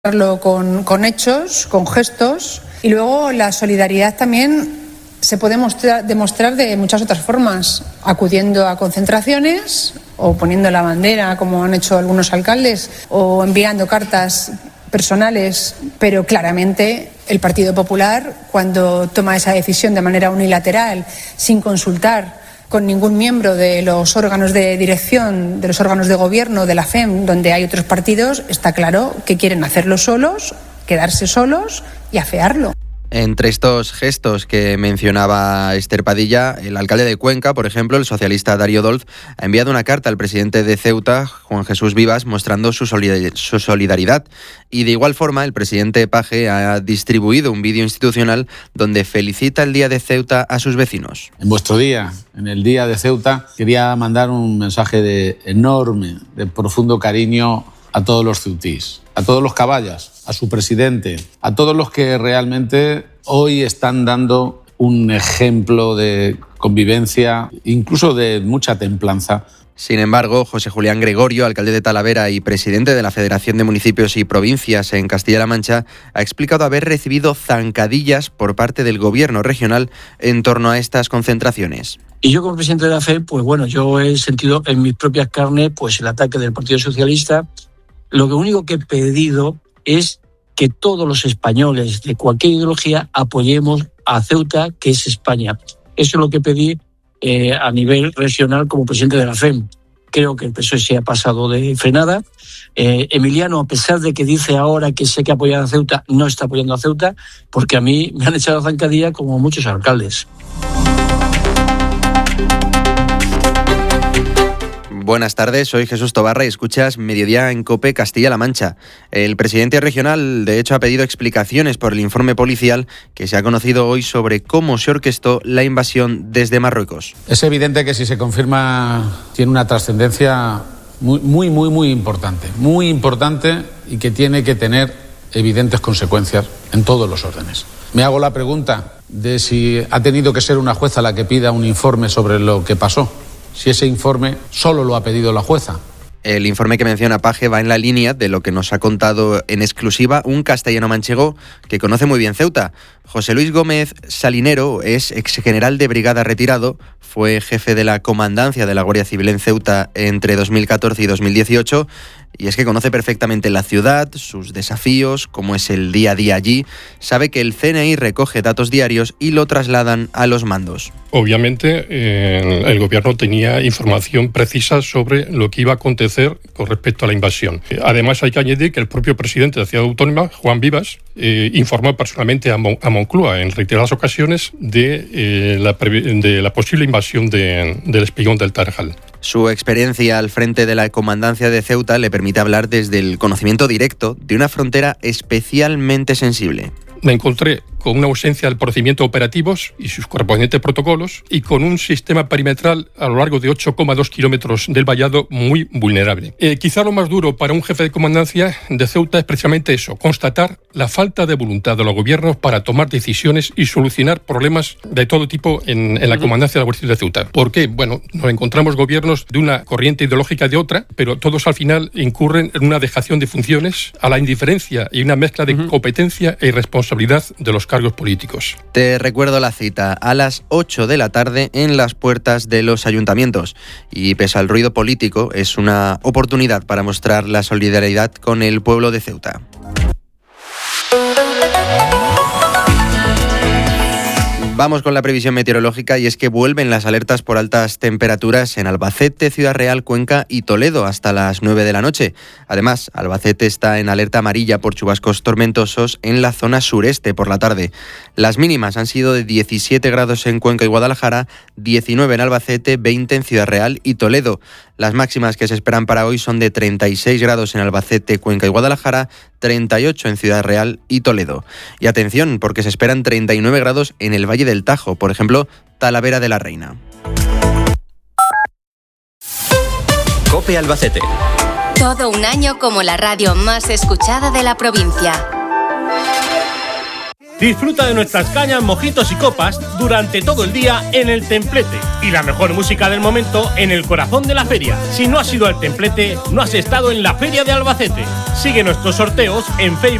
con hechos, con gestos, y luego la solidaridad también se puede demostrar de muchas otras formas, acudiendo a concentraciones o poniendo la bandera, como han hecho algunos alcaldes, o enviando cartas personales, pero claramente el Partido Popular, cuando toma esa decisión de manera unilateral, sin consultar con ningún miembro de los órganos de dirección, de los órganos de gobierno, de la FEM, donde hay otros partidos, está claro que quieren hacerlo solos, quedarse solos y afearlo. Entre estos gestos que mencionaba Esther Padilla, el alcalde de Cuenca, por ejemplo, el socialista Darío Dolz, ha enviado una carta al presidente de Ceuta, Juan Jesús Vivas, mostrando su solidaridad. Y de igual forma, el presidente Page ha distribuido un vídeo institucional donde felicita el Día de Ceuta a sus vecinos. En vuestro día, en el Día de Ceuta, quería mandar un mensaje de profundo cariño a todos los ceutís, a todos los caballas, a su presidente, a todos los que realmente hoy están dando un ejemplo de convivencia, incluso de mucha templanza. Sin embargo, José Julián Gregorio, alcalde de Talavera y presidente de la Federación de Municipios y Provincias en Castilla-La Mancha, ha explicado haber recibido zancadillas por parte del gobierno regional en torno a estas concentraciones. Y yo como presidente de la FE, pues bueno, yo he sentido en mis propias carnes pues el ataque del Partido Socialista. Lo único que he pedido es que todos los españoles de cualquier ideología apoyemos a Ceuta, que es España. Eso es lo que pedí a nivel regional como presidente de la FEM. Creo que el PSOE se ha pasado de frenada. Emiliano, a pesar de que dice ahora que sé que apoya a Ceuta, no está apoyando a Ceuta, porque a mí me han echado zancadilla como muchos alcaldes. Buenas tardes, soy Jesús Tobarra y escuchas Mediodía en COPE Castilla-La Mancha. El presidente regional, de hecho, ha pedido explicaciones por el informe policial que se ha conocido hoy sobre cómo se orquestó la invasión desde Marruecos. Es evidente que si se confirma tiene una trascendencia muy importante y que tiene que tener evidentes consecuencias en todos los órdenes. Me hago la pregunta de si ha tenido que ser una jueza la que pida un informe sobre lo que pasó. Si ese informe solo lo ha pedido la jueza. El informe que menciona Page va en la línea de lo que nos ha contado en exclusiva un castellano manchego que conoce muy bien Ceuta. José Luis Gómez Salinero es exgeneral de brigada retirado, fue jefe de la comandancia de la Guardia Civil en Ceuta entre 2014 y 2018 y es que conoce perfectamente la ciudad, sus desafíos, cómo es el día a día allí. Sabe que el CNI recoge datos diarios y lo trasladan a los mandos. Obviamente el gobierno tenía información precisa sobre lo que iba a acontecer con respecto a la invasión. Además hay que añadir que el propio presidente de la Ciudad Autónoma, Juan Vivas, informó personalmente a Moncloa en reiteradas ocasiones de la posible invasión del espigón del Tarajal. Su experiencia al frente de la comandancia de Ceuta le permite hablar desde el conocimiento directo de una frontera especialmente sensible. Me encontré con una ausencia del procedimiento operativos y sus correspondientes protocolos y con un sistema perimetral a lo largo de 8,2 kilómetros del vallado muy vulnerable. Quizá lo más duro para un jefe de comandancia de Ceuta es precisamente eso, constatar la falta de voluntad de los gobiernos para tomar decisiones y solucionar problemas de todo tipo en la comandancia de la Guardia Civil de Ceuta. ¿Por qué? Bueno, nos encontramos gobiernos de una corriente ideológica y de otra, pero todos al final incurren en una dejación de funciones, a la indiferencia y una mezcla de competencia e irresponsabilidad de los cargos políticos. Te recuerdo la cita, a las 8 de la tarde en las puertas de los ayuntamientos. Y pese al ruido político, es una oportunidad para mostrar la solidaridad con el pueblo de Ceuta. Vamos con la previsión meteorológica y es que vuelven las alertas por altas temperaturas en Albacete, Ciudad Real, Cuenca y Toledo hasta las 9 de la noche. Además, Albacete está en alerta amarilla por chubascos tormentosos en la zona sureste por la tarde. Las mínimas han sido de 17 grados en Cuenca y Guadalajara, 19 en Albacete, 20 en Ciudad Real y Toledo. Las máximas que se esperan para hoy son de 36 grados en Albacete, Cuenca y Guadalajara, 38 en Ciudad Real y Toledo. Y atención, porque se esperan 39 grados en el Valle del Tajo, por ejemplo, Talavera de la Reina. COPE Albacete. Todo un año como la radio más escuchada de la provincia. Disfruta de nuestras cañas, mojitos y copas durante todo el día en El Templete. Y la mejor música del momento en el corazón de la feria. Si no has ido al Templete, no has estado en la Feria de Albacete. Sigue nuestros sorteos en Facebook